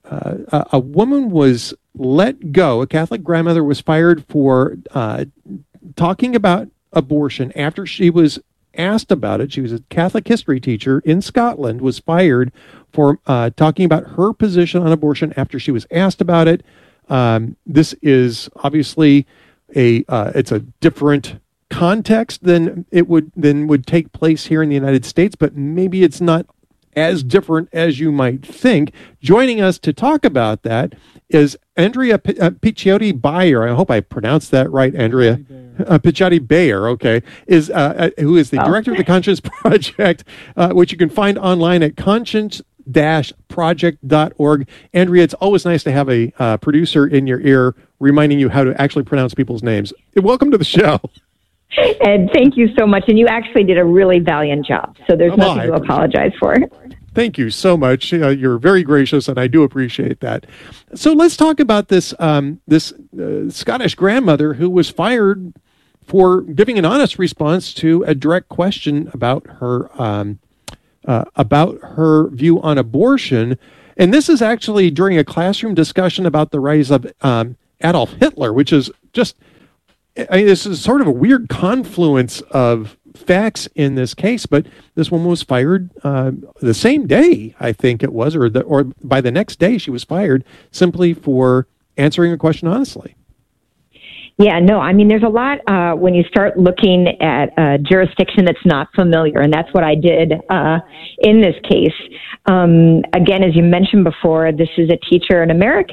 Speaker 10: uh, a woman was let go. A Catholic grandmother was fired for uh, talking about abortion after she was asked about it. She was a Catholic history teacher in Scotland, was fired for uh, talking about her position on abortion after she was asked about it. Um, this is obviously a uh, it's a different context than it would than would take place here in the United States, but maybe it's not as different as you might think. Joining us to talk about that is Andrea P- uh, Picciotti Bayer. I hope I pronounced that right, Andrea. Uh, Picciotti Bayer, okay, is uh, uh, who is the
Speaker 26: Oh.
Speaker 10: director of the Conscience Project, uh, which you can find online at conscience dash project dot org. Andrea, it's always nice to have a uh, producer in your ear reminding you how to actually pronounce people's names. Welcome to the show.
Speaker 11: And thank you so much. And you actually did a really valiant job. So there's
Speaker 10: Well,
Speaker 11: nothing
Speaker 10: I
Speaker 11: to apologize for.
Speaker 10: Thank you so much. Uh, you're very gracious, and I do appreciate that. So let's talk about this um, this uh, Scottish grandmother who was fired for giving an honest response to a direct question about her um, uh, about her view on abortion. And this is actually during a classroom discussion about the rise of um, Adolf Hitler, which is just, I mean, this is sort of a weird confluence of facts in this case, but this woman was fired uh, the same day, I think it was, or the, or by the next day she was fired simply for answering a question honestly.
Speaker 11: Yeah, no, I mean, there's a lot uh, when you start looking at a jurisdiction that's not familiar, and that's what I did uh, in this case. Um, again, as you mentioned before, this is a teacher, an American